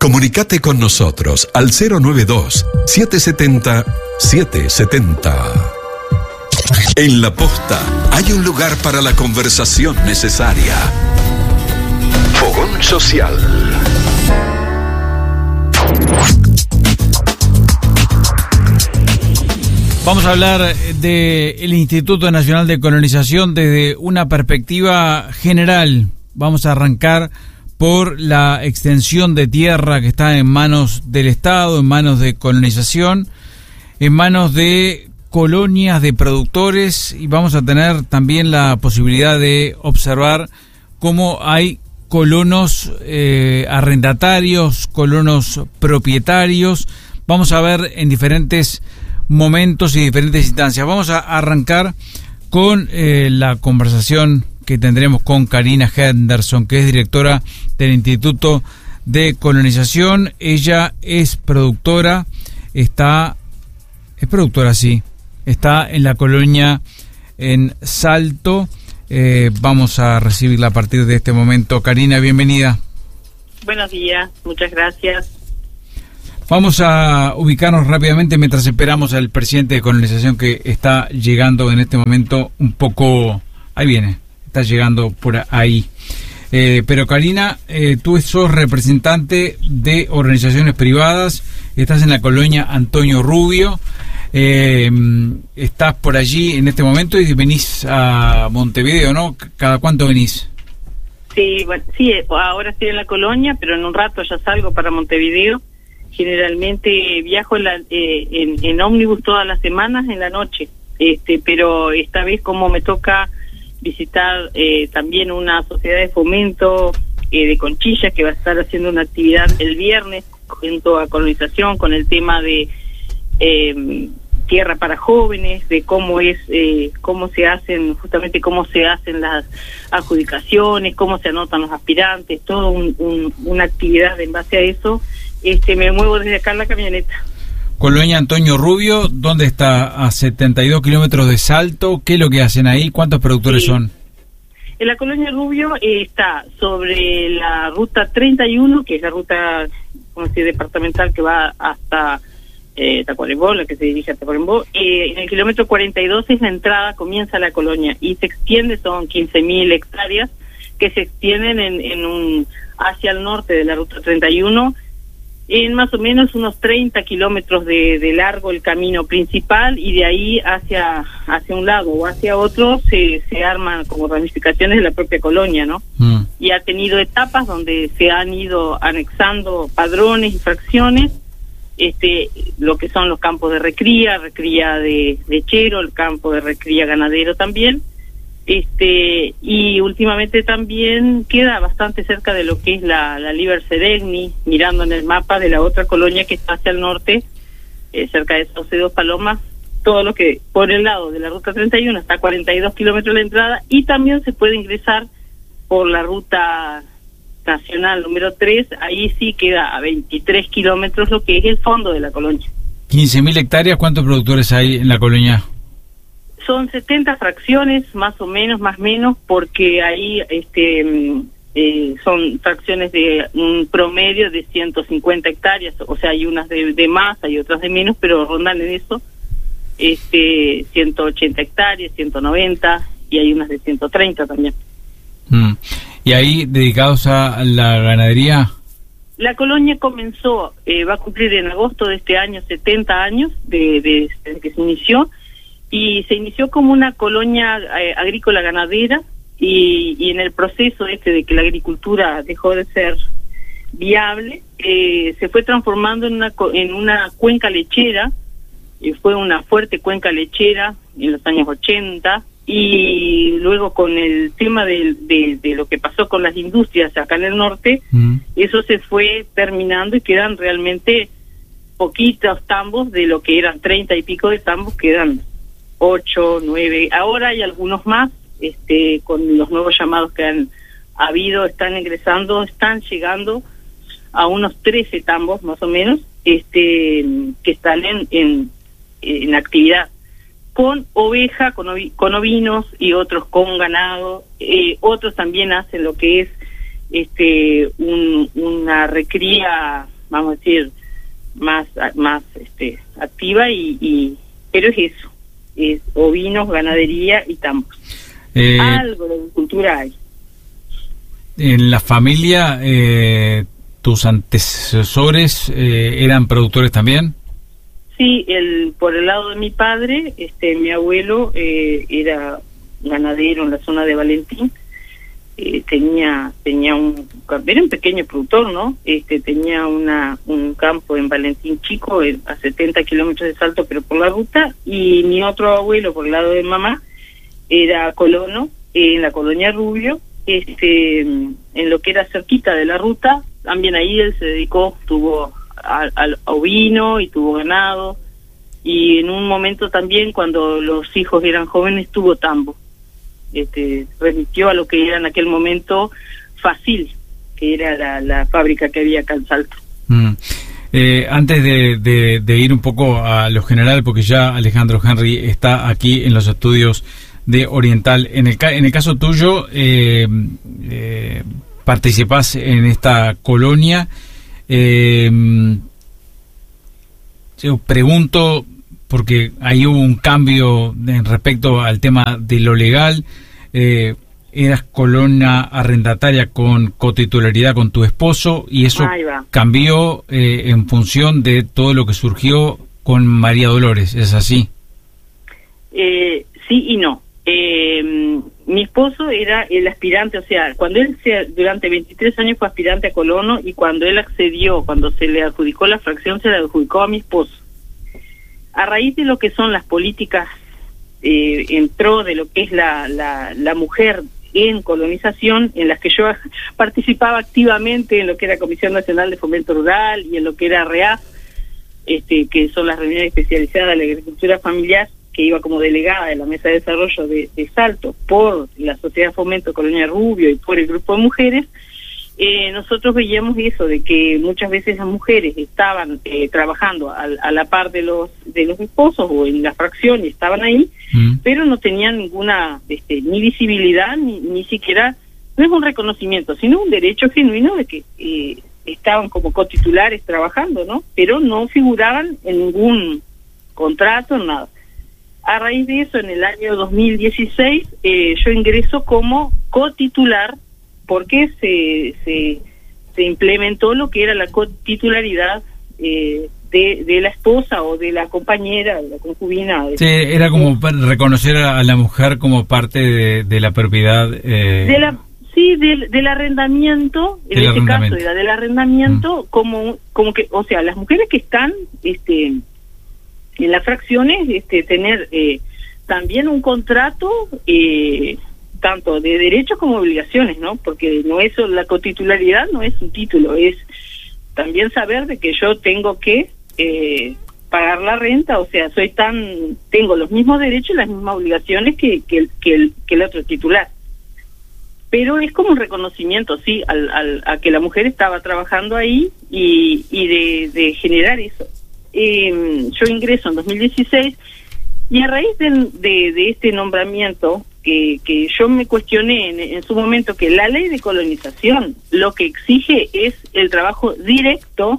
Comunicate con nosotros al 092-770-770. En La Posta hay un lugar para la conversación necesaria. Fogón Social. Vamos a hablar del Instituto Nacional de Colonización desde una perspectiva general. Vamos a arrancar por la extensión de tierra que está en manos del Estado, en manos de colonización, en manos de colonias de productores, y vamos a tener también la posibilidad de observar cómo hay colonos arrendatarios, colonos propietarios. Vamos a ver en diferentes momentos y diferentes instancias. Vamos a arrancar con la conversación que tendremos con Karina Henderson, que es directora del Instituto de Colonización. Ella es productora, está en la colonia en Salto. Vamos a recibirla a partir de este momento. Karina, bienvenida. Buenos días, muchas gracias. Vamos a ubicarnos rápidamente mientras esperamos al presidente de Colonización, que está llegando en este momento un poco... Ahí viene, está llegando por ahí. Pero Karina, tú sos representante de organizaciones privadas, estás en la colonia Antonio Rubio, estás por allí en este momento y venís a Montevideo, ¿no? ¿Cada cuánto venís? Sí, bueno, sí, ahora estoy en la colonia, pero en un rato ya salgo para Montevideo. Generalmente viajo en ómnibus todas las semanas en la noche, pero esta vez como me toca visitar también una sociedad de fomento de Conchillas que va a estar haciendo una actividad el viernes junto a Colonización con el tema de tierra para jóvenes, de cómo se hacen las adjudicaciones, cómo se anotan los aspirantes, todo una actividad en base a eso. Me muevo desde acá en la camioneta. Colonia Antonio Rubio, ¿dónde está? A 72 kilómetros de Salto. ¿Qué es lo que hacen ahí? ¿Cuántos productores son? En la Colonia Rubio está sobre la ruta 31, que es la ruta departamental que va hasta Tacuarembó, la que se dirige a Tacuarembó. En el kilómetro 42 es la entrada, comienza la colonia y se extiende, son 15.000 hectáreas que se extienden hacia el norte de la ruta 31. En más o menos unos 30 kilómetros de largo el camino principal, y de ahí hacia un lado o hacia otro se arman como ramificaciones de la propia colonia, ¿no? Y ha tenido etapas donde se han ido anexando padrones y fracciones, lo que son los campos de recría de lechero, el campo de recría ganadero también. Y últimamente también queda bastante cerca de lo que es la Liber Seregni, mirando en el mapa de la otra colonia que está hacia el norte, cerca de Saucedo Palomas, todo lo que por el lado de la ruta 31 está a 42 kilómetros la entrada, y también se puede ingresar por la ruta nacional número 3, ahí sí queda a 23 kilómetros lo que es el fondo de la colonia. 15.000 hectáreas, ¿cuántos productores hay en la colonia? Son 70 fracciones, más o menos, más o menos, porque ahí son fracciones de un promedio de 150 hectáreas, o sea, hay unas de más, hay otras de menos, pero rondan en eso, 180 hectáreas, 190, y hay unas de 130 también. ¿Y ahí dedicados a la ganadería? La colonia comenzó, va a cumplir en agosto de este año 70 años desde que se inició, y se inició como una colonia agrícola ganadera, y en el proceso de que la agricultura dejó de ser viable, se fue transformando en una cuenca lechera, fue una fuerte cuenca lechera en los años 80, y luego con el tema de lo que pasó con las industrias acá en el norte, eso se fue terminando y quedan realmente poquitos tambos de lo que eran 30 y pico de tambos, quedan 8, 9, ahora hay algunos más, con los nuevos llamados que han habido, están ingresando, están llegando a unos 13 tambos más o menos, que están en actividad, con oveja, con ovinos, y otros con ganado, otros también hacen lo que es una recría vamos a decir, más activa pero es eso, es ovinos, ganadería y tambos. Algo de agricultura hay. En la familia, ¿tus antecesores eran productores también? Sí, por el lado de mi padre, mi abuelo era ganadero en la zona de Valentín. Tenía era un pequeño productor, ¿no? Tenía un campo en Valentín chico, a 70 kilómetros de Salto, pero por la ruta. Y mi otro abuelo, por el lado de mamá, era colono en la colonia Rubio, en lo que era cerquita de la ruta. También ahí él se dedicó, tuvo al ovino y tuvo ganado, y en un momento también, cuando los hijos eran jóvenes, tuvo tambo. Remitió a lo que era en aquel momento Facil, que era la fábrica que había acá en Salto. Antes de ir un poco a lo general, porque ya Alejandro Henry está aquí en los estudios de Oriental, en el caso tuyo, participás en esta colonia. Yo pregunto, porque ahí hubo un cambio respecto al tema de lo legal. Eras colonia arrendataria con cotitularidad con tu esposo, y eso cambió en función de todo lo que surgió con María Dolores, ¿es así? Sí y no. Mi esposo era el aspirante, o sea, cuando él durante 23 años fue aspirante a colono, y cuando él accedió, cuando se le adjudicó la fracción, se le adjudicó a mi esposo. A raíz de lo que son las políticas en pro de lo que es la mujer en colonización, en las que yo participaba activamente, en lo que era Comisión Nacional de Fomento Rural y en lo que era REAF, que son las reuniones especializadas de la agricultura familiar, que iba como delegada de la Mesa de Desarrollo de Salto por la Sociedad Fomento Colonia Rubio y por el Grupo de Mujeres. Nosotros veíamos eso, de que muchas veces las mujeres estaban trabajando a la par de los esposos o en la fracción, y estaban ahí, pero no tenían ninguna ni visibilidad, ni siquiera, no es un reconocimiento, sino un derecho genuino de que estaban como cotitulares trabajando, ¿no? Pero no figuraban en ningún contrato, nada. A raíz de eso, en el año 2016, yo ingreso como cotitular, porque se implementó lo que era la cotitularidad de la esposa o de la compañera, de la concubina. Sí, era como para reconocer a la mujer como parte de la propiedad. Del arrendamiento, en este caso era del arrendamiento, como que, o sea, las mujeres que están en las fracciones, tener también un contrato, tanto de derechos como obligaciones, ¿no? Porque no es la cotitularidad, no es un título, es también saber de que yo tengo que pagar la renta, o sea, tengo los mismos derechos y las mismas obligaciones que el otro titular. Pero es como un reconocimiento, sí, a que la mujer estaba trabajando ahí y de generar eso. Yo ingreso en 2016, y a raíz de este nombramiento, que yo me cuestioné en su momento, que la ley de colonización lo que exige es el trabajo directo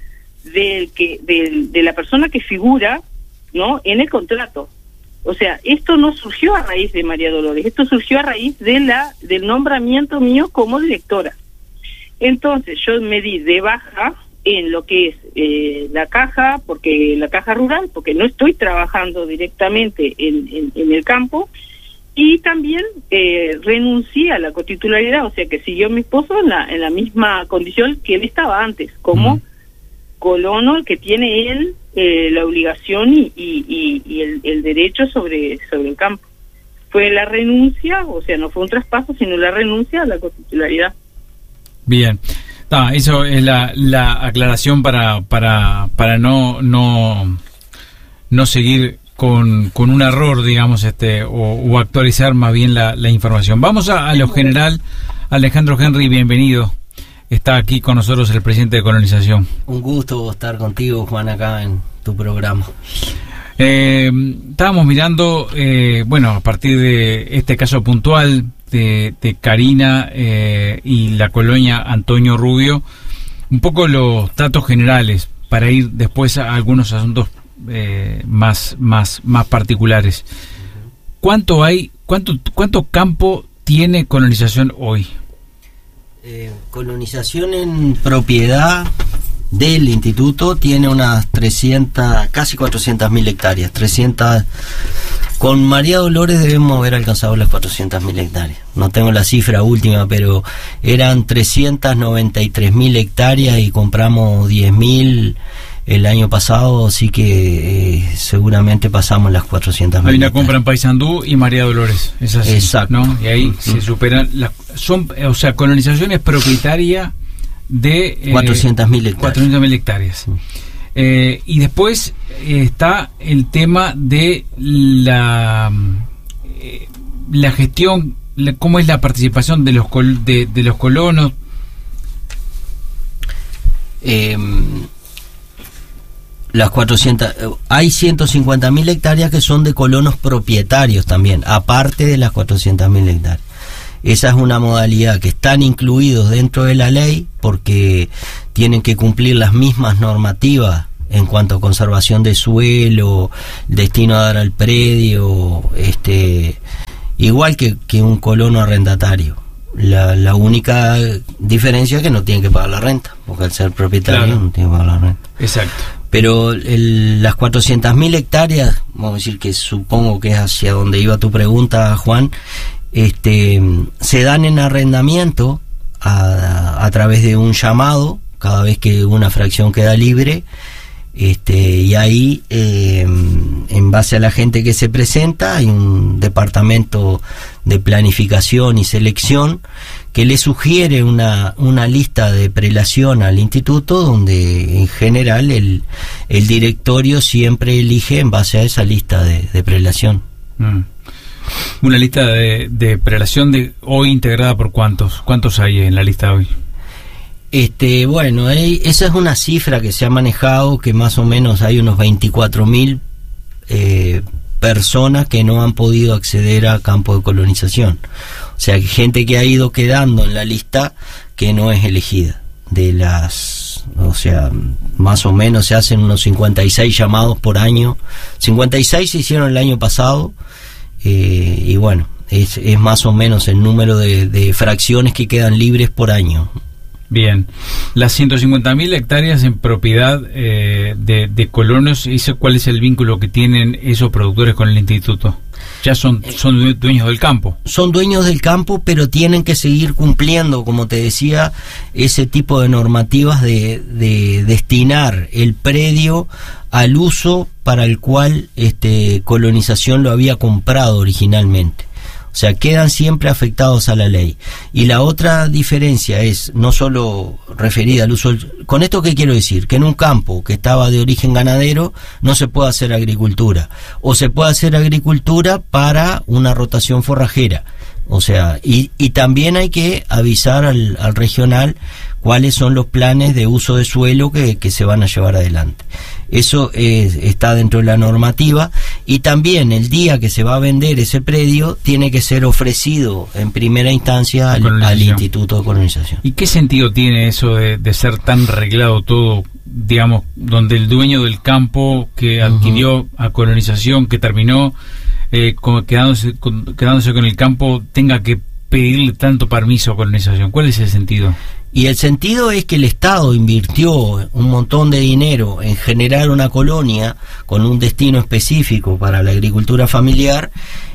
de la persona que figura, ¿no?, en el contrato. O sea, esto no surgió a raíz de María Dolores, esto surgió a raíz del nombramiento mío como directora. Entonces yo me di de baja en lo que es la caja, porque la caja rural, porque no estoy trabajando directamente en el campo, y también renuncié a la cotitularidad, o sea que siguió mi esposo en la misma condición que él estaba antes, como colono, que tiene él la obligación y el derecho sobre el campo. Fue la renuncia, o sea, no fue un traspaso, sino la renuncia a la cotitularidad. Bien. Eso es la aclaración para no seguir con un error, digamos, o actualizar más bien la información. Vamos a lo general. Alejandro Henry, bienvenido. Está aquí con nosotros el presidente de Colonización. Un gusto estar contigo, Juan, acá en tu programa. Estábamos mirando, a partir de este caso puntual de Karina y la colonia Antonio Rubio, Un poco los datos generales para ir después a algunos asuntos más particulares. ¿Cuánto campo tiene colonización hoy? Colonización en propiedad del instituto tiene unas 300, casi 400.000 hectáreas. 300, con María Dolores debemos haber alcanzado las 400.000 hectáreas. No tengo la cifra última, pero eran 393.000 hectáreas y compramos 10.000 el año pasado, así que seguramente pasamos las 400.000. Hay una compra en Paysandú y María Dolores, es así. Exacto. ¿No? Y ahí se superan o sea, colonización es propietaria de 400.000 hectáreas. 400.000 hectáreas. Y después está el tema de la gestión, cómo es la participación de los colonos. Las 400, hay 150.000 hectáreas que son de colonos propietarios también, aparte de las 400.000 hectáreas. Esa es una modalidad que están incluidos dentro de la ley porque tienen que cumplir las mismas normativas en cuanto a conservación de suelo, destino a dar al predio, igual que un colono arrendatario. La única diferencia es que no tienen que pagar la renta, porque al ser propietario, claro, no tienen que pagar la renta. Exacto. Pero las 400.000 hectáreas, vamos a decir que supongo que es hacia donde iba tu pregunta, Juan, se dan en arrendamiento a través de un llamado cada vez que una fracción queda libre, y ahí en base a la gente que se presenta hay un departamento de planificación y selección que le sugiere una lista de prelación al instituto, donde en general el directorio siempre elige en base a esa lista de prelación. Una lista de prelación de hoy integrada por ¿cuántos hay en la lista hoy? Bueno, esa es una cifra que se ha manejado, que más o menos hay unos 24.000 personas que no han podido acceder a campo de colonización. O sea, gente que ha ido quedando en la lista que no es elegida. O sea, más o menos se hacen unos 56 llamados por año. 56 se hicieron el año pasado, y bueno, es más o menos el número de fracciones que quedan libres por año. Bien, las 150.000 hectáreas en propiedad de colonos, ¿cuál es el vínculo que tienen esos productores con el instituto? Ya son dueños del campo. Son dueños del campo, pero tienen que seguir cumpliendo, como te decía, ese tipo de normativas de destinar el predio al uso para el cual colonización lo había comprado originalmente. O sea, quedan siempre afectados a la ley. Y la otra diferencia es no solo referida al uso. ¿Con esto qué quiero decir? Que en un campo que estaba de origen ganadero no se puede hacer agricultura. O se puede hacer agricultura para una rotación forrajera. O sea, y también hay que avisar al regional cuáles son los planes de uso de suelo que se van a llevar adelante. Eso está dentro de la normativa, y también el día que se va a vender ese predio tiene que ser ofrecido en primera instancia al Instituto de Colonización. ¿Y qué sentido tiene eso de ser tan reglado todo, digamos, donde el dueño del campo que adquirió a colonización, que terminó quedándose con el campo, tenga que pedirle tanto permiso a colonización? ¿Cuál es el sentido? Y el sentido es que el Estado invirtió un montón de dinero en generar una colonia con un destino específico para la agricultura familiar,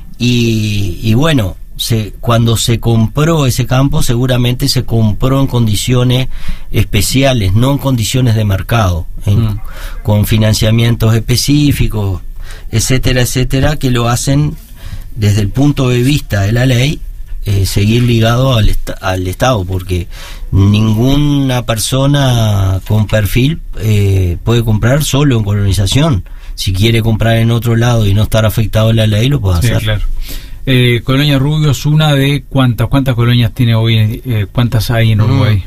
y bueno, cuando se compró ese campo seguramente se compró en condiciones especiales, no en condiciones de mercado, con financiamientos específicos, etcétera, etcétera, que lo hacen desde el punto de vista de la ley seguir ligado al Estado, porque ninguna persona con perfil puede comprar solo en colonización. Si quiere comprar en otro lado y no estar afectado a la ley, lo puede hacer. Claro. Colonia Rubio es una de ¿cuántas colonias tiene hoy? ¿Cuántas hay en Uruguay?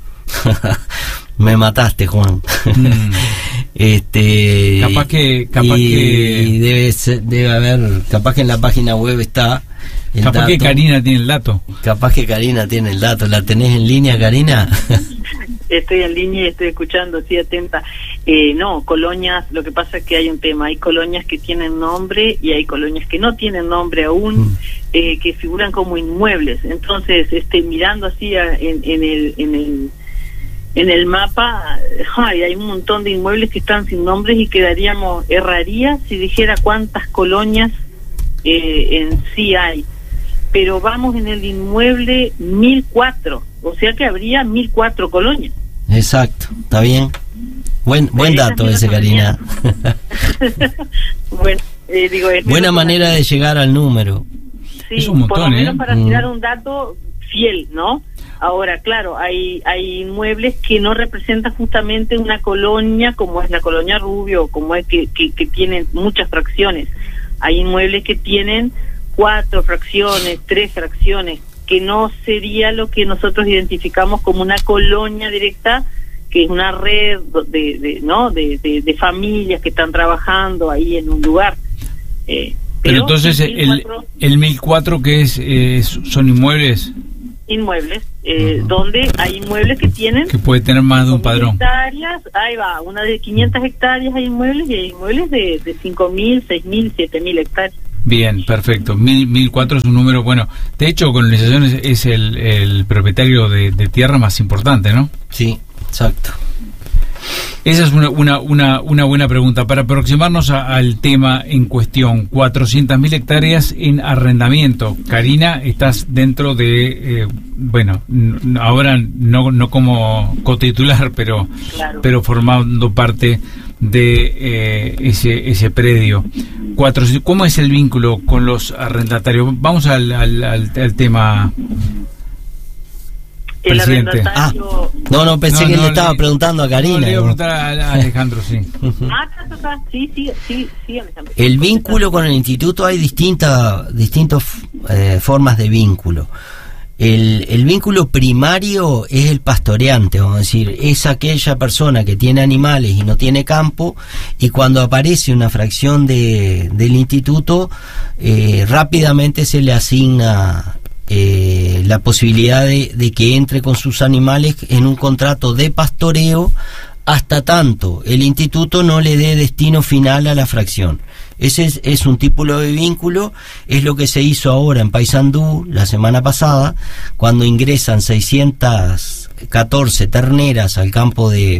Me mataste, Juan. Capaz que debe haber, capaz que en la página web está el capaz dato. Que Karina tiene el dato. Capaz que Karina tiene el dato. ¿La tenés en línea, Karina? Estoy en línea y estoy escuchando, sí, atenta. No, colonias, lo que pasa es que hay un tema, hay colonias que tienen nombre y hay colonias que no tienen nombre aún, que figuran como inmuebles. Entonces, mirando así en el mapa, hay un montón de inmuebles que están sin nombres y erraría si dijera cuántas colonias en sí hay. Pero vamos en el inmueble 1004, o sea que habría 1004 colonias. Exacto, está bien. Buen dato ese, Karina. Bueno, buena manera de llegar al número. Sí, es un montón, por lo menos para tirar un dato fiel, ¿no? Ahora, claro, hay inmuebles que no representan justamente una colonia, como es la colonia Rubio, como es que tienen muchas fracciones. Hay inmuebles que tienen 4 fracciones, 3 fracciones, que no sería lo que nosotros identificamos como una colonia directa, que es una red de familias que están trabajando ahí en un lugar. Pero entonces el 1004 que son inmuebles. Inmuebles, donde hay inmuebles que tienen... Que puede tener más de un padrón. Hectáreas, ahí va, una de 500 hectáreas hay inmuebles y hay inmuebles de 5.000, 6.000, 7.000 hectáreas. Bien, perfecto. 1004 es un número, bueno, de hecho Colonización es el propietario de tierra más importante, ¿no? Sí, exacto. Esa es una buena pregunta. Para aproximarnos al tema en cuestión, 400.000 hectáreas en arrendamiento. Karina, estás dentro de, ahora no como cotitular, pero claro, pero formando parte de ese predio. ¿Cómo es el vínculo con los arrendatarios? Vamos al tema... El presidente. arrendatario... No, pensé que le estaba preguntando a Karina. No, le iba a preguntar a Alejandro, sí. Sí, Alejandro. El vínculo con el instituto, hay distintas formas de vínculo. El vínculo primario es el pastoreante, vamos a decir, es aquella persona que tiene animales y no tiene campo, y cuando aparece una fracción del instituto, rápidamente se le asigna la posibilidad de que entre con sus animales en un contrato de pastoreo hasta tanto el instituto no le dé destino final a la fracción. Ese es un tipo de vínculo, es lo que se hizo ahora en Paysandú la semana pasada, cuando ingresan 614 terneras al campo de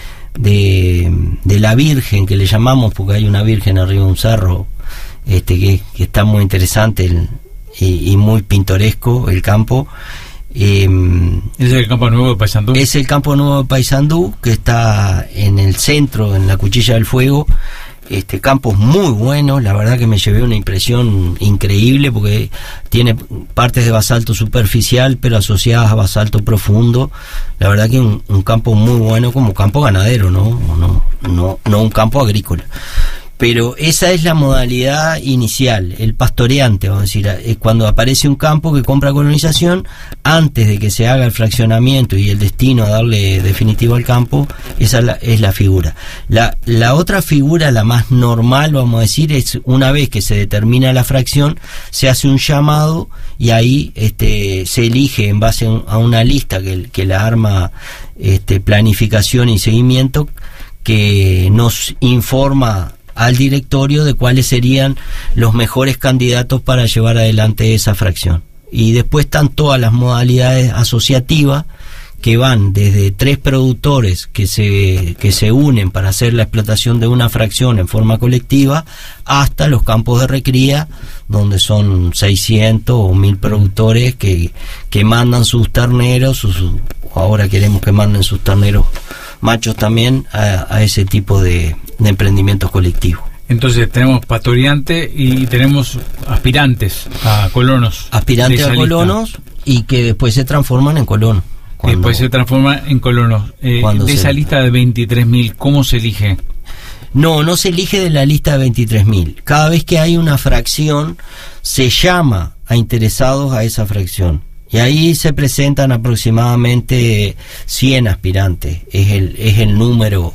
la Virgen, que le llamamos porque hay una Virgen arriba de un cerro, que está muy interesante y muy pintoresco el campo. ¿Es el Campo Nuevo de Paysandú? Es el Campo Nuevo de Paysandú, que está en el centro, en la Cuchilla del Fuego. Campo es muy bueno, la verdad que me llevé una impresión increíble, porque tiene partes de basalto superficial pero asociadas a basalto profundo. La verdad que un campo muy bueno, como campo ganadero, no un campo agrícola. Pero esa es la modalidad inicial, el pastoreante, vamos a decir, es cuando aparece un campo que compra Colonización, antes de que se haga el fraccionamiento y el destino a darle definitivo al campo. Esa es la figura. La otra figura, la más normal, vamos a decir, es una vez que se determina la fracción, se hace un llamado y ahí se elige en base a una lista que la arma planificación y seguimiento, que nos informa al directorio de cuáles serían los mejores candidatos para llevar adelante esa fracción. Y después están todas las modalidades asociativas, que van desde 3 productores que se unen para hacer la explotación de una fracción en forma colectiva, hasta los campos de recría, donde son 600 o 1000 productores que mandan sus terneros, ahora queremos que manden sus terneros machos también a ese tipo de emprendimientos colectivos. Entonces tenemos pastoreante y tenemos aspirantes a colonos. Aspirantes a colonos y que después se transforman en colonos. Después se transforman en colonos. De esa lista de 23.000, ¿cómo se elige? No se elige de la lista de 23.000. Cada vez que hay una fracción, se llama a interesados a esa fracción. Y ahí se presentan aproximadamente 100 aspirantes. Es el número,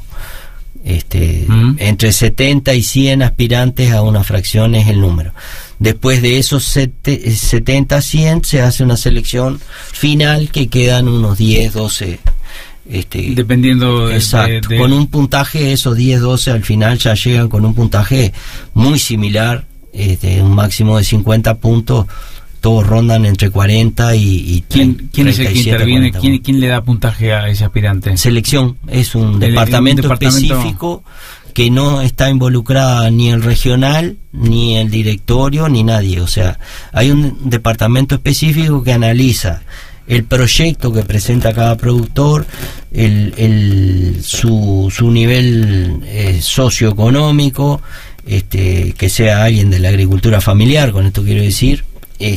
entre 70 y 100 aspirantes a una fracción es el número. Después de esos 70 a 100 se hace una selección final, que quedan unos 10, 12 Dependiendo exacto, con un puntaje, esos 10, 12 al final ya llegan con un puntaje muy similar, un máximo de 50 puntos, todos rondan entre 40 y 30. ¿Quién es el que interviene? ¿Quién le da puntaje a ese aspirante? Selección, es un departamento específico que no está involucrada ni el regional, ni el directorio, ni nadie. O sea, hay un departamento específico que analiza el proyecto que presenta cada productor, su nivel socioeconómico, que sea alguien de la agricultura familiar, con esto quiero decir,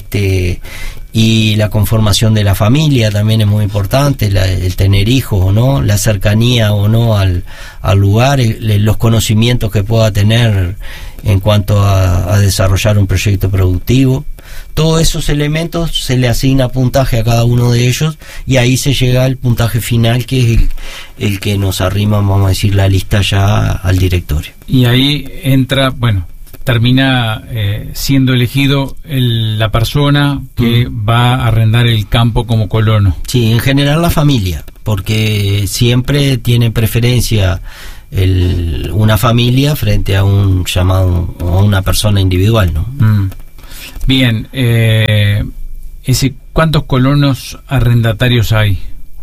y la conformación de la familia también es muy importante, el tener hijos o no, la cercanía o no al lugar, los conocimientos que pueda tener en cuanto a desarrollar un proyecto productivo. Todos esos elementos se le asigna puntaje a cada uno de ellos y ahí se llega al puntaje final, que es el que nos arrima, vamos a decir, la lista ya al directorio. Y ahí entra, termina siendo elegido la persona que va a arrendar el campo como colono. Sí, en general la familia, porque siempre tiene preferencia una familia frente a un llamado o a una persona individual, ¿no? Bien, ¿cuántos colonos arrendatarios hay?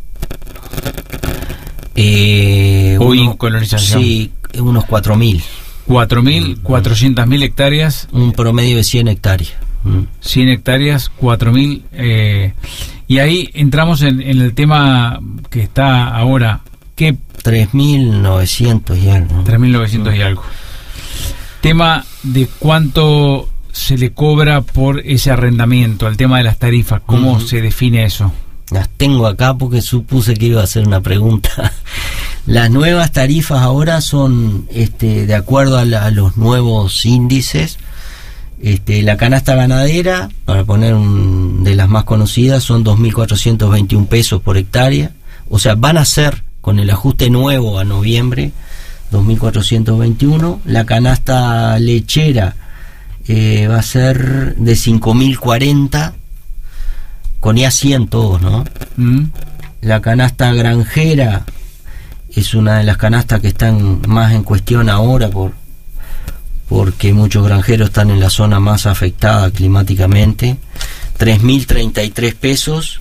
Hoy en colonización. Sí, unos 4.000. 4.000, 400.000 hectáreas. Un promedio de 100 hectáreas. 100 hectáreas, 4.000. Y ahí entramos en el tema que está ahora. ¿Qué? 3.900 y algo. 3.900 y algo. Tema de cuánto se le cobra por ese arrendamiento, el tema de las tarifas, ¿cómo se define eso? Las tengo acá porque supuse que iba a hacer una pregunta. Las nuevas tarifas ahora son de acuerdo a los nuevos índices. La canasta ganadera, para poner de las más conocidas, son 2.421 pesos por hectárea. O sea, van a ser, con el ajuste nuevo a noviembre, 2.421. La canasta lechera va a ser de 5.040, con ya 100 todos, ¿no? La canasta granjera es una de las canastas que están más en cuestión ahora porque muchos granjeros están en la zona más afectada climáticamente. 3.033 pesos.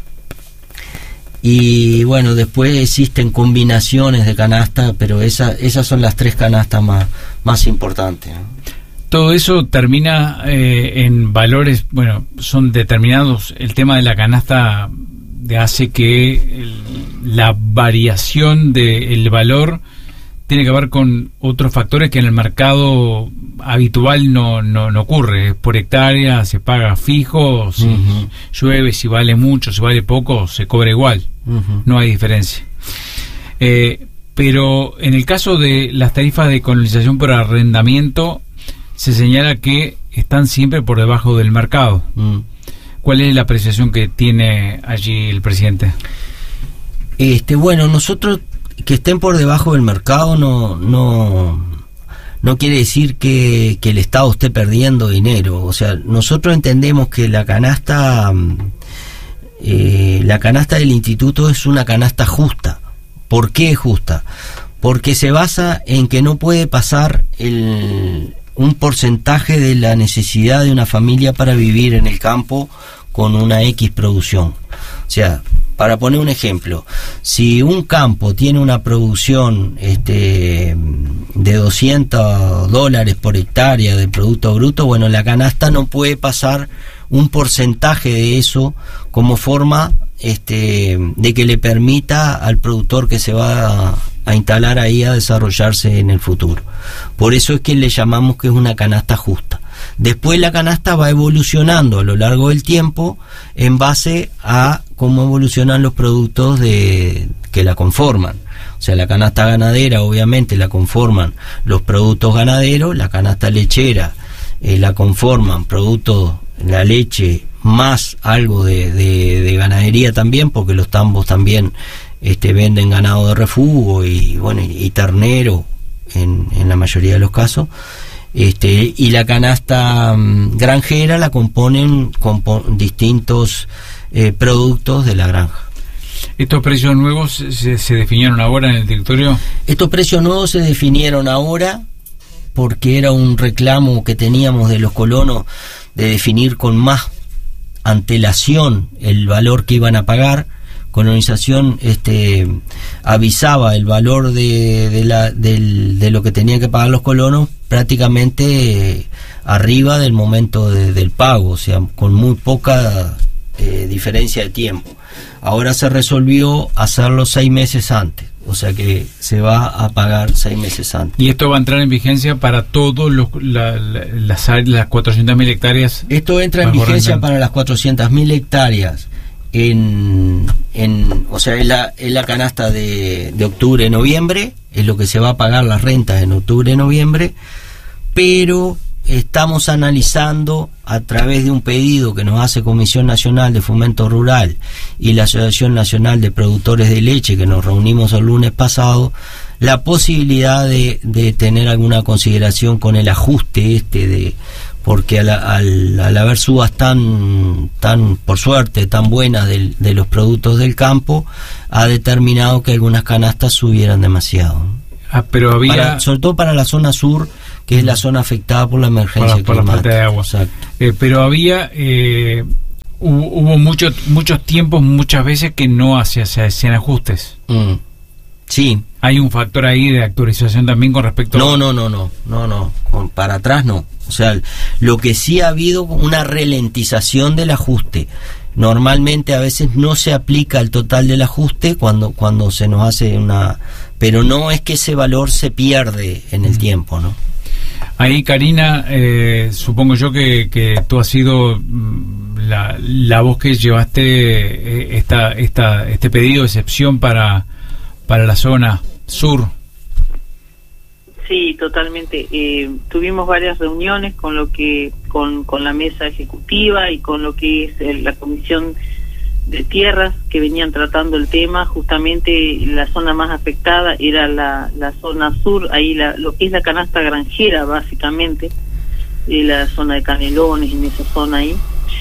Y bueno, después existen combinaciones de canasta, pero esas son las tres canastas más importantes, ¿no? Todo eso termina en valores, son determinados. El tema de la canasta hace que la variación del valor tiene que ver con otros factores que en el mercado habitual no ocurre. Por hectárea se paga fijo, si llueve, si vale mucho, si vale poco, se cobra igual. No hay diferencia. Pero en el caso de las tarifas de colonización por arrendamiento, se señala que están siempre por debajo del mercado. ¿Cuál es la apreciación que tiene allí el presidente? Nosotros, que estén por debajo del mercado no quiere decir que el Estado esté perdiendo dinero. O sea, nosotros entendemos que la canasta del instituto es una canasta justa. ¿Por qué es justa? Porque se basa en que no puede pasar un porcentaje de la necesidad de una familia para vivir en el campo con una X producción. O sea, para poner un ejemplo, si un campo tiene una producción de $200 por hectárea de producto bruto, la canasta no puede pasar un porcentaje de eso como forma de que le permita al productor que se va a instalar ahí a desarrollarse en el futuro. Por eso es que le llamamos que es una canasta justa. Después la canasta va evolucionando a lo largo del tiempo en base a cómo evolucionan los productos que la conforman. O sea, la canasta ganadera obviamente la conforman los productos ganaderos, la canasta lechera la conforman productos, la leche más algo de ganadería también, porque los tambos también venden ganado de refugo y ternero en la mayoría de los casos. Y la canasta granjera la componen distintos productos de la granja. ¿Estos precios nuevos se definieron ahora en el directorio? Estos precios nuevos se definieron ahora porque era un reclamo que teníamos de los colonos de definir con más antelación el valor que iban a pagar. Colonización avisaba el valor de lo que tenían que pagar los colonos prácticamente arriba del momento del pago, o sea, con muy poca diferencia de tiempo. Ahora se resolvió hacerlo 6 meses antes, o sea que se va a pagar 6 meses antes. ¿Y esto va a entrar en vigencia para todas las 400.000 hectáreas? Esto entra en vigencia para las 400.000 hectáreas o sea, es la canasta de octubre-noviembre, es lo que se va a pagar las rentas en octubre-noviembre, pero estamos analizando a través de un pedido que nos hace Comisión Nacional de Fomento Rural y la Asociación Nacional de Productores de Leche, que nos reunimos el lunes pasado, la posibilidad de tener alguna consideración con el ajuste porque al haber subas tan por suerte tan buenas de los productos del campo, ha determinado que algunas canastas subieran demasiado. Pero había sobre todo para la zona sur, que es la zona afectada por la emergencia por la falta de agua. Pero había hubo muchos tiempos, muchas veces que no se hacían ajustes. Sí. Hay un factor ahí de actualización también con respecto No, para atrás no. O sea, lo que sí ha habido una ralentización del ajuste. Normalmente a veces no se aplica el total del ajuste cuando se nos hace pero no es que ese valor se pierde en el tiempo, ¿no? Ahí, Karina, supongo yo que tú has sido la voz que llevaste este pedido de excepción para la zona sur. Sí, totalmente. Tuvimos varias reuniones con la mesa ejecutiva y con lo que es la comisión de tierras que venían tratando el tema. Justamente la zona más afectada era la zona sur, ahí lo que es la canasta granjera básicamente, la zona de Canelones, en esa zona ahí,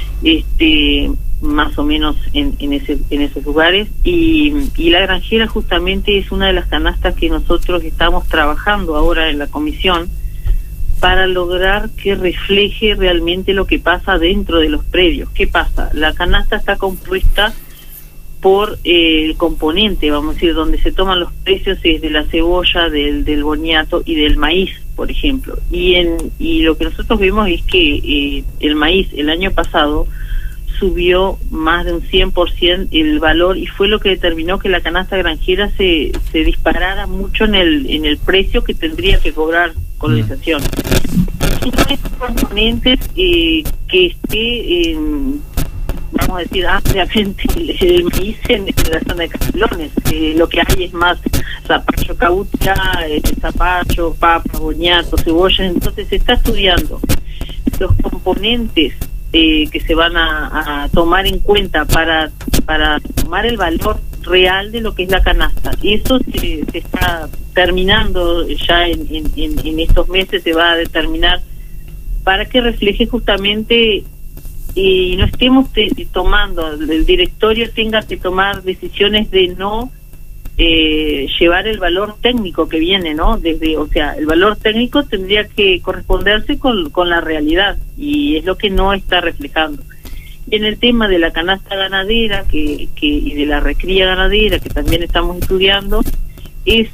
más o menos en esos lugares, y la granjera justamente es una de las canastas que nosotros estamos trabajando ahora en la comisión para lograr que refleje realmente lo que pasa dentro de los predios. ¿Qué pasa? La canasta está compuesta por el componente, vamos a decir, donde se toman los precios es de la cebolla, del boniato y del maíz, por ejemplo. Y lo que nosotros vimos es que el maíz el año pasado subió más de un 100% el valor, y fue lo que determinó que la canasta granjera se disparara mucho en el precio que tendría que cobrar colonización. Y estos componentes que esté, vamos a decir, ampliamente el maíz en la zona de Canelones, lo que hay es más zapallo caucha, zapallo, papa, boniato, cebolla. Entonces se está estudiando los componentes que se van a tomar en cuenta para tomar el valor real de lo que es la canasta. Y eso se está terminando ya en estos meses, se va a determinar para que refleje justamente y no estemos tomando, el directorio tenga que tomar decisiones de no llevar el valor técnico que viene, ¿no? O sea, el valor técnico tendría que corresponderse con la realidad, y es lo que no está reflejando. Y en el tema de la canasta ganadera y de la recría ganadera, que también estamos estudiando, si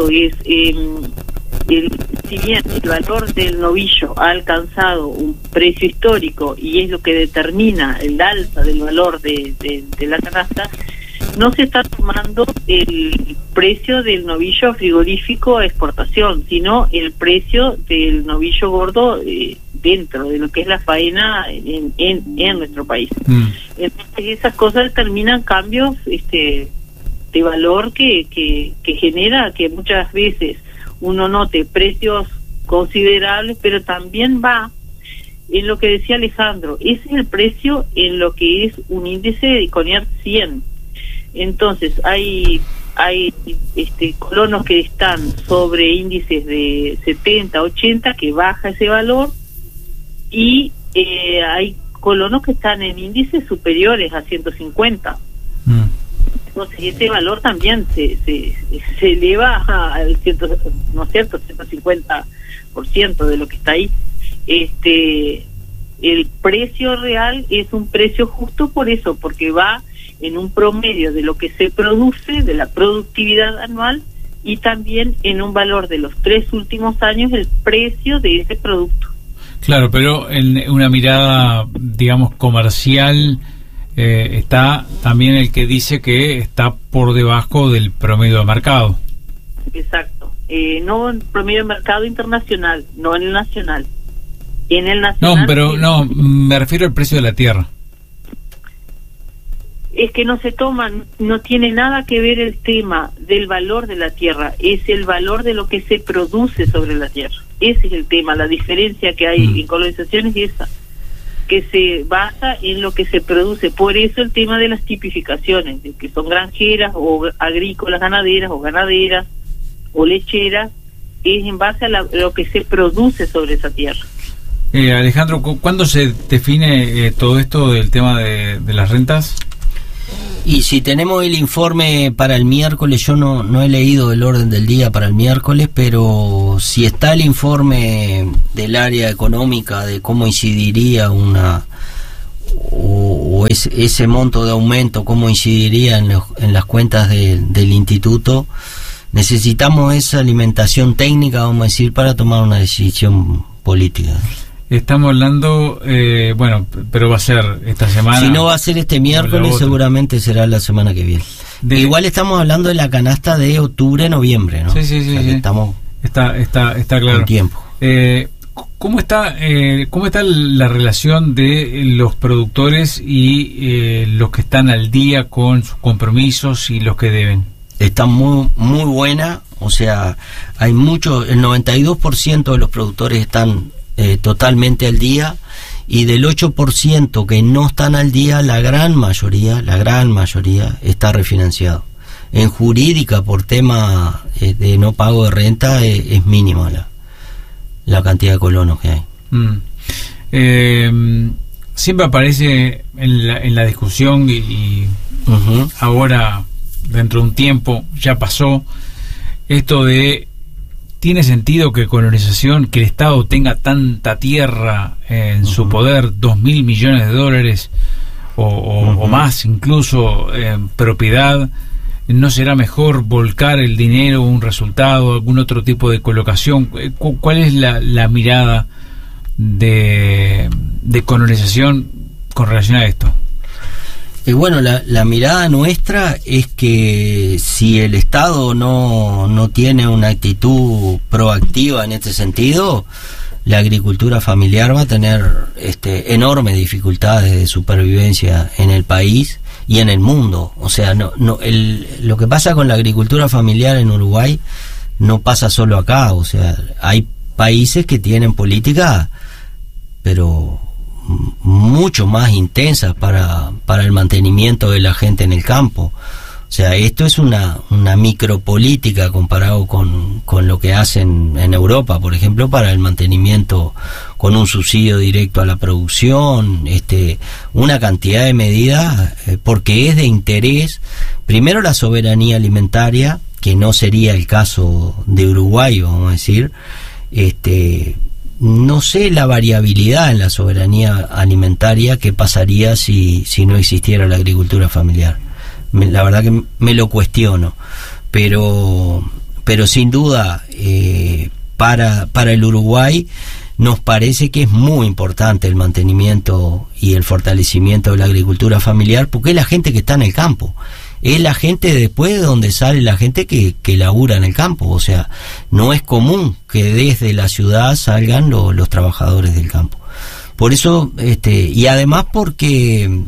bien el valor del novillo ha alcanzado un precio histórico y es lo que determina el alza del valor de la canasta, no se está tomando el precio del novillo frigorífico a exportación, sino el precio del novillo gordo dentro de lo que es la faena en nuestro país. Entonces esas cosas determinan cambios de valor que genera que muchas veces uno note precios considerables, pero también va en lo que decía Alejandro, ese es el precio en lo que es un índice de CONIAR 100. Entonces hay colonos que están sobre índices de 70, 80, que baja ese valor, y hay colonos que están en índices superiores a 150. Entonces ese valor también se eleva al 150% de lo que está ahí. El precio real es un precio justo por eso, porque va en un promedio de lo que se produce, de la productividad anual, y también en un valor de los 3 últimos años el precio de ese producto. Claro, pero en una mirada, digamos, comercial, está también el que dice que está por debajo del promedio de mercado. Exacto. No en promedio de mercado internacional, no en el nacional. En el nacional... No, pero no, me refiero al precio de la tierra. Es que no se toman, no tiene nada que ver el tema del valor de la tierra, es el valor de lo que se produce sobre la tierra. Ese es el tema, la diferencia que hay en colonizaciones es esa, que se basa en lo que se produce. Por eso el tema de las tipificaciones, de que son granjeras o agrícolas, ganaderas o ganaderas o lecheras, es en base a lo que se produce sobre esa tierra. Alejandro, ¿cuándo se define todo esto del tema de las rentas? Y si tenemos el informe para el miércoles, yo no he leído el orden del día para el miércoles, pero si está el informe del área económica de cómo incidiría ese monto de aumento, cómo incidiría en las cuentas del instituto, necesitamos esa alimentación técnica, vamos a decir, para tomar una decisión política. Estamos hablando, bueno, pero va a ser esta semana. Si no va a ser este miércoles, seguramente será la semana que viene. Igual estamos hablando de la canasta de octubre-noviembre, ¿no? Sí. Estamos está claro. Con tiempo. ¿Cómo está la relación de los productores y los que están al día con sus compromisos y los que deben? Está muy buena, o sea, hay mucho, el 92% de los productores están totalmente al día, y del 8% que no están al día, la gran mayoría está refinanciado. En jurídica, por tema de no pago de renta, es mínima la cantidad de colonos que hay. Siempre aparece en la discusión y ahora, dentro de un tiempo, ya pasó esto de: ¿tiene sentido que colonización, que el Estado tenga tanta tierra en su poder, 2.000 millones de dólares o más incluso en propiedad? ¿No será mejor volcar el dinero, un resultado, algún otro tipo de colocación? ¿Cuál es la mirada de colonización con relación a esto? Y bueno, la mirada nuestra es que si el Estado no tiene una actitud proactiva en este sentido, la agricultura familiar va a tener enormes dificultades de supervivencia en el país y en el mundo. O sea, lo que pasa con la agricultura familiar en Uruguay no pasa solo acá. O sea, hay países que tienen políticas, pero mucho más intensas para el mantenimiento de la gente en el campo. O sea, esto es una micropolítica comparado con lo que hacen en Europa, por ejemplo, para el mantenimiento con un subsidio directo a la producción, una cantidad de medidas, porque es de interés, primero, la soberanía alimentaria, que no sería el caso de Uruguay, vamos a decir. No sé la variabilidad en la soberanía alimentaria que pasaría si no existiera la agricultura familiar. La verdad que me lo cuestiono, pero sin duda para el Uruguay nos parece que es muy importante el mantenimiento y el fortalecimiento de la agricultura familiar, porque es la gente que está en el campo. Es la gente después de donde sale la gente que labura en el campo. O sea, no es común que desde la ciudad salgan los trabajadores del campo. Por eso, y además porque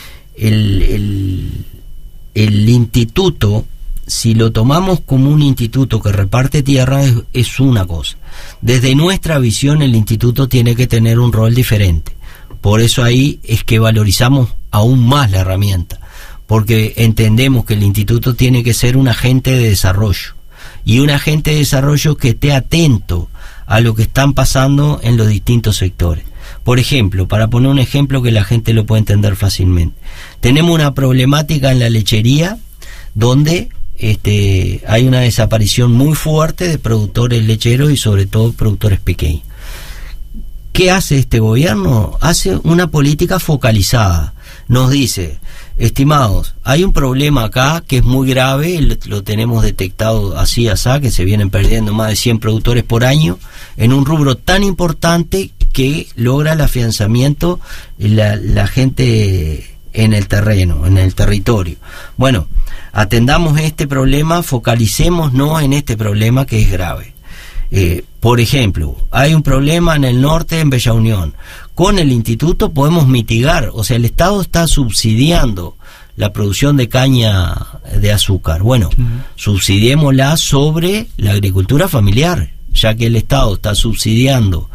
el instituto, si lo tomamos como un instituto que reparte tierra, es una cosa. Desde nuestra visión, el instituto tiene que tener un rol diferente. Por eso ahí es que valorizamos aún más la herramienta, porque entendemos que el instituto tiene que ser un agente de desarrollo, y un agente de desarrollo que esté atento a lo que están pasando en los distintos sectores. Por ejemplo, para poner un ejemplo que la gente lo puede entender fácilmente, tenemos una problemática en la lechería donde hay una desaparición muy fuerte de productores lecheros y sobre todo productores pequeños. ¿Qué hace este gobierno? Hace una política focalizada. Nos dice, estimados, hay un problema acá que es muy grave, lo tenemos detectado así, que se vienen perdiendo más de 100 productores por año en un rubro tan importante que logra el afianzamiento la gente en el terreno, en el territorio. Bueno, atendamos este problema, focalicémonos en este problema que es grave. Por ejemplo, hay un problema en el norte, en Bella Unión. Con el instituto podemos mitigar, o sea, el Estado está subsidiando la producción de caña de azúcar. Bueno, subsidiémosla sobre la agricultura familiar, ya que el Estado está subsidiando,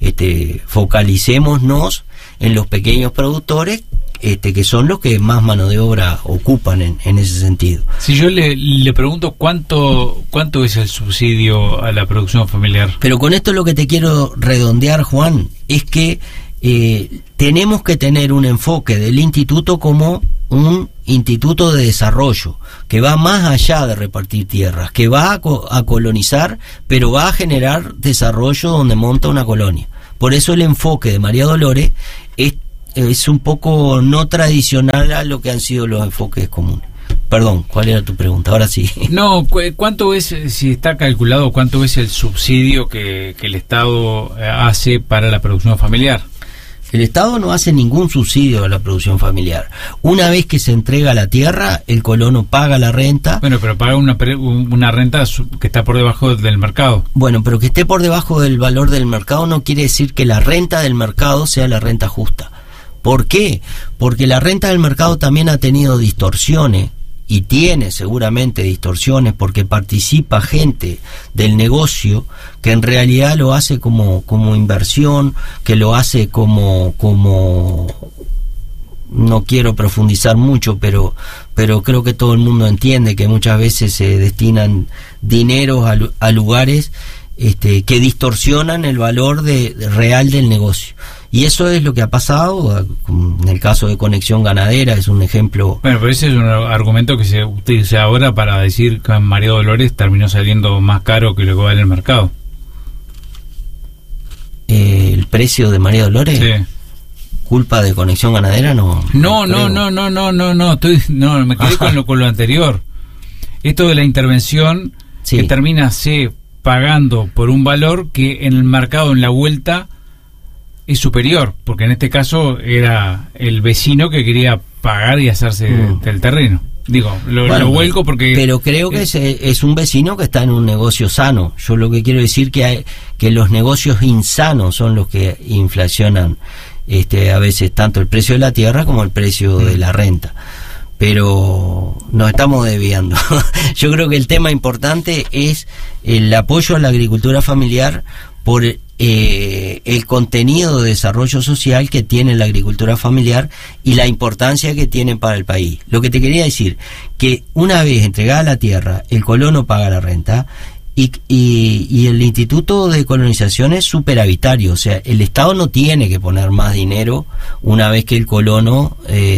focalicémonos en los pequeños productores, que son los que más mano de obra ocupan en ese sentido. Si yo le pregunto cuánto es el subsidio a la producción familiar. Pero con esto lo que te quiero redondear, Juan, es que tenemos que tener un enfoque del instituto como un instituto de desarrollo, que va más allá de repartir tierras, que va a colonizar, pero va a generar desarrollo donde monta una colonia. Por eso el enfoque de María Dolores es un poco no tradicional a lo que han sido los enfoques comunes. Perdón, ¿cuál era tu pregunta? Ahora sí. No, ¿cuánto es, si está calculado, cuánto es el subsidio que el Estado hace para la producción familiar? El Estado no hace ningún subsidio a la producción familiar. Una vez que se entrega la tierra, el colono paga la renta. Bueno, pero paga una renta que está por debajo del mercado. Bueno, pero que esté por debajo del valor del mercado no quiere decir que la renta del mercado sea la renta justa. ¿Por qué? Porque la renta del mercado también ha tenido distorsiones, y tiene seguramente distorsiones, porque participa gente del negocio que en realidad lo hace como inversión, que lo hace como no quiero profundizar mucho, pero creo que todo el mundo entiende que muchas veces se destinan dineros a lugares que distorsionan el valor real del negocio. Y eso es lo que ha pasado en el caso de Conexión Ganadera, es un ejemplo. Bueno, pero ese es un argumento que se utiliza ahora para decir que María Dolores terminó saliendo más caro que lo que vale el mercado. ¿El precio de María Dolores? Sí. ¿Culpa de Conexión Ganadera? No, me quedé con lo anterior. Esto de la intervención, sí, que termina pagando por un valor que en el mercado, en la vuelta, es superior, porque en este caso era el vecino que quería pagar y hacerse del terreno. Digo, lo vuelco porque... Pero creo que es un vecino que está en un negocio sano. Yo lo que quiero decir que los negocios insanos son los que inflacionan a veces tanto el precio de la tierra como el precio de la renta. Pero nos estamos desviando. Yo creo que el tema importante es el apoyo a la agricultura familiar por el contenido de desarrollo social que tiene la agricultura familiar y la importancia que tiene para el país. Lo que te quería decir, que una vez entregada la tierra, el colono paga la renta y el Instituto de Colonización es superavitario, o sea, el Estado no tiene que poner más dinero una vez que el colono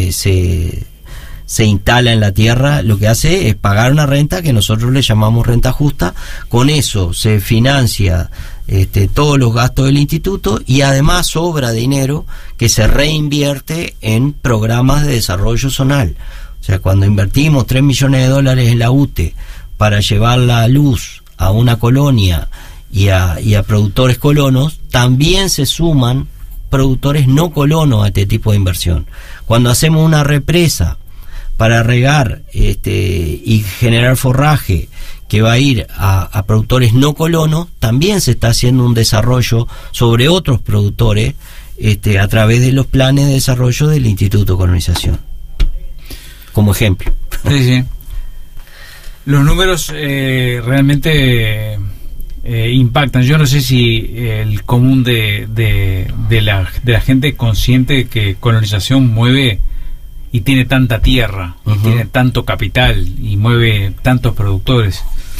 se instala en la tierra. Lo que hace es pagar una renta que nosotros le llamamos renta justa. Con eso se financia todos los gastos del instituto y además sobra dinero que se reinvierte en programas de desarrollo zonal. O sea, cuando invertimos $3 millones en la UTE para llevar la luz a una colonia y a productores colonos, también se suman productores no colonos a este tipo de inversión. Cuando hacemos una represa para regar y generar forraje que va a ir a productores no colonos, también se está haciendo un desarrollo sobre otros productores a través de los planes de desarrollo del Instituto de Colonización, como ejemplo. Sí. Los números realmente impactan. Yo no sé si el común de la gente consciente que colonización mueve y tiene tanta tierra, y tiene tanto capital, y mueve tantos productores.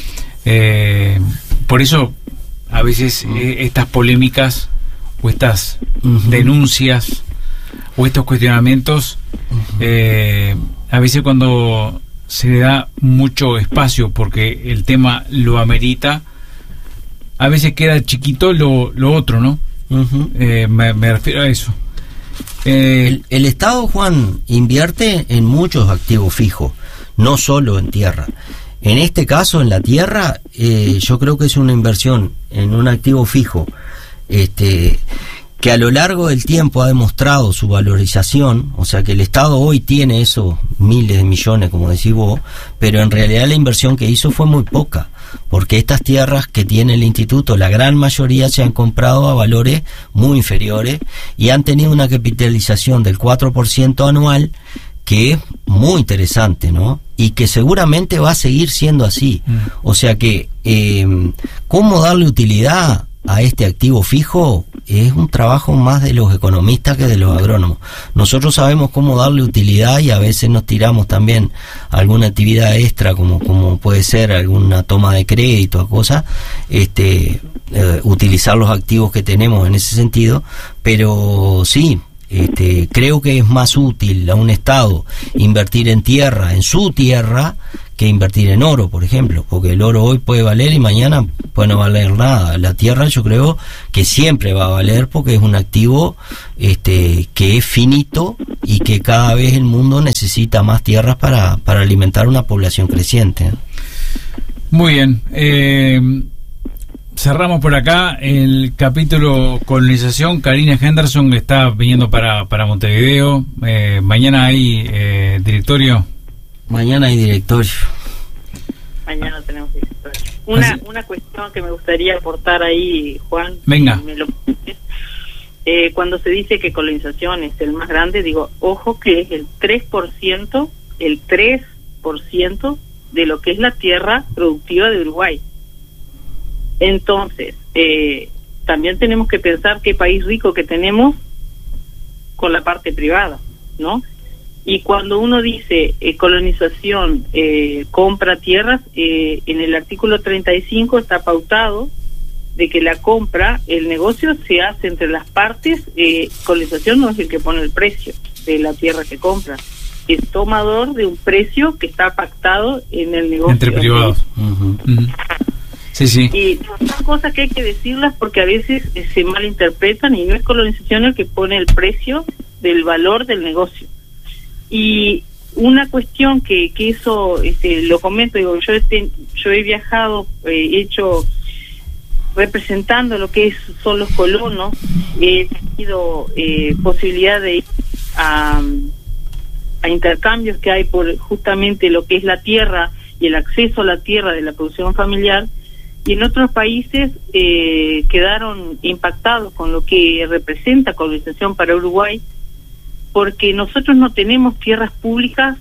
Por eso, a veces, estas polémicas, o estas denuncias, o estos cuestionamientos, a veces cuando se le da mucho espacio porque el tema lo amerita. A veces queda chiquito lo otro, ¿no? Uh-huh. Me refiero a eso. El Estado, Juan, invierte en muchos activos fijos, no solo en tierra. En este caso, en la tierra, yo creo que es una inversión en un activo fijo, que a lo largo del tiempo ha demostrado su valorización. O sea que el Estado hoy tiene esos miles de millones, como decís vos, pero en realidad la inversión que hizo fue muy poca, porque estas tierras que tiene el instituto, la gran mayoría se han comprado a valores muy inferiores y han tenido una capitalización del 4% anual, que es muy interesante, ¿no? Y que seguramente va a seguir siendo así. O sea que, ¿cómo darle utilidad a este activo fijo? Es un trabajo más de los economistas que de los agrónomos. Nosotros sabemos cómo darle utilidad y a veces nos tiramos también a alguna actividad extra, como puede ser alguna toma de crédito o cosas, utilizar los activos que tenemos en ese sentido, pero sí, creo que es más útil a un Estado invertir en tierra, en su tierra, que invertir en oro, por ejemplo, porque el oro hoy puede valer y mañana puede no valer nada. La tierra yo creo que siempre va a valer porque es un activo que es finito y que cada vez el mundo necesita más tierras para alimentar una población creciente. Muy bien. Cerramos por acá el capítulo colonización. Karina Henderson está viniendo para Montevideo. Mañana hay directorio. Mañana hay directorio. Mañana tenemos directorio. Una cuestión que me gustaría aportar ahí, Juan. Venga. Cuando se dice que colonización es el más grande, digo, ojo que es el 3% de lo que es la tierra productiva de Uruguay. Entonces, también tenemos que pensar qué país rico que tenemos con la parte privada, ¿no? Y cuando uno dice colonización, compra tierras, en el artículo 35 está pautado de que la compra, el negocio se hace entre las partes. Colonización no es el que pone el precio de la tierra que compra, es tomador de un precio que está pactado en el negocio entre privados. Uh-huh. Uh-huh. Sí, sí. Y son cosas que hay que decirlas porque a veces se malinterpretan y no es colonización el que pone el precio del valor del negocio. Y una cuestión que eso lo comento, digo, yo he viajado, hecho representando lo que son los colonos, he tenido posibilidad de ir a intercambios que hay por justamente lo que es la tierra y el acceso a la tierra de la producción familiar, y en otros países quedaron impactados con lo que representa colonización para Uruguay, porque nosotros no tenemos tierras públicas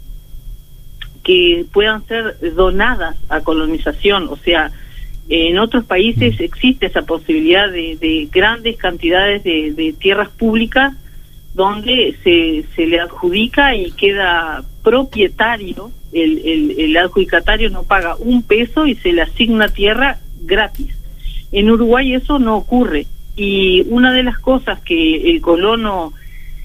que puedan ser donadas a colonización. O sea, en otros países existe esa posibilidad de grandes cantidades de tierras públicas donde se le adjudica y queda propietario, el adjudicatario no paga un peso y se le asigna tierra gratis. En Uruguay eso no ocurre, y una de las cosas que el colono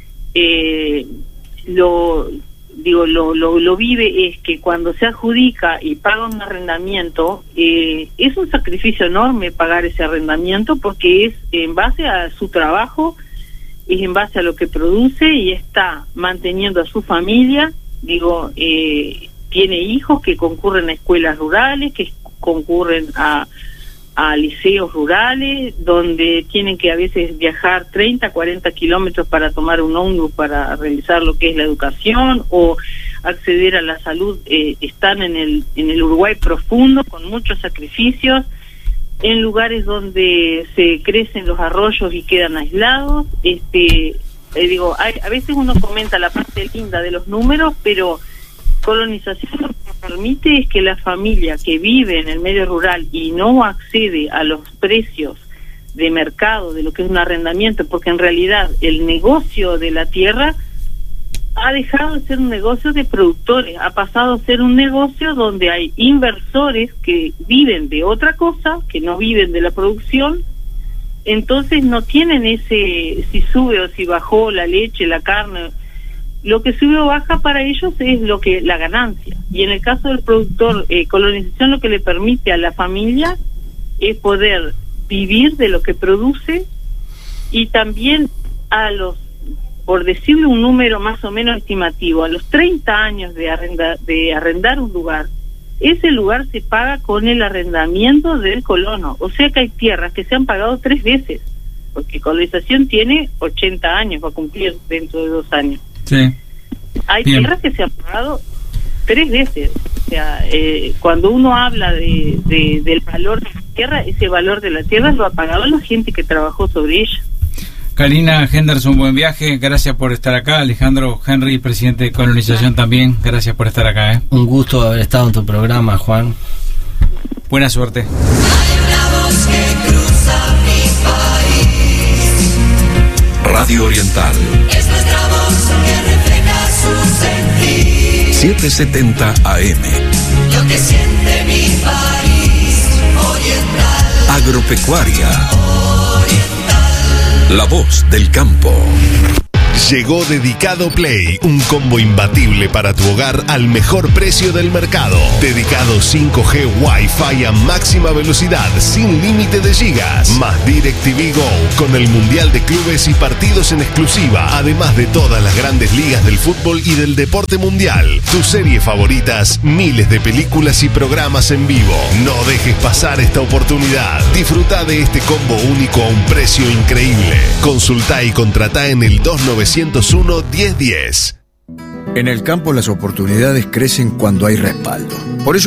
lo vive es que cuando se adjudica y paga un arrendamiento, es un sacrificio enorme pagar ese arrendamiento, porque es en base a su trabajo, es en base a lo que produce y está manteniendo a su familia. Tiene hijos que concurren a escuelas rurales, que concurren a liceos rurales, donde tienen que a veces viajar 30, 40 kilómetros para tomar un ómnibus para realizar lo que es la educación o acceder a la salud. Están en el Uruguay profundo, con muchos sacrificios, en lugares donde se crecen los arroyos y quedan aislados. A veces uno comenta la parte linda de los números, pero colonización lo que permite es que la familia que vive en el medio rural y no accede a los precios de mercado de lo que es un arrendamiento, porque en realidad el negocio de la tierra ha dejado de ser un negocio de productores, ha pasado a ser un negocio donde hay inversores que viven de otra cosa, que no viven de la producción. Entonces no tienen ese, si sube o si bajó la leche, la carne, lo que sube o baja para ellos es la ganancia. Y en el caso del productor, colonización lo que le permite a la familia es poder vivir de lo que produce, y también por decirle un número más o menos estimativo, a los 30 años de arrendar un lugar, ese lugar se paga con el arrendamiento del colono. O sea que hay tierras que se han pagado 3 veces, porque colonización tiene 80 años, va a cumplir dentro de 2 años. Sí. Hay Bien. tierras que se han pagado 3 veces. O sea, cuando uno habla del valor de la tierra, ese valor de la tierra lo ha pagado la gente que trabajó sobre ella. Karina Henderson, buen viaje, gracias por estar acá. Alejandro Henry, presidente de Colonización, también, gracias por estar acá. Un gusto haber estado en tu programa, Juan. Buena suerte. Hay una voz que cruza mi país. Radio Oriental, Es nuestra voz que refleja su sentir. 770 AM. Lo que siente mi país. Oriental. Agropecuaria. La voz del campo. Llegó Dedicado Play, un combo imbatible para tu hogar al mejor precio del mercado. Dedicado 5G Wi-Fi a máxima velocidad, sin límite de gigas. Más DirecTV Go, con el Mundial de Clubes y partidos en exclusiva, además de todas las grandes ligas del fútbol y del deporte mundial. Tus series favoritas, miles de películas y programas en vivo. No dejes pasar esta oportunidad. Disfruta de este combo único a un precio increíble. Consulta y contrata en el 2901-1010. En el campo las oportunidades crecen cuando hay respaldo. Por eso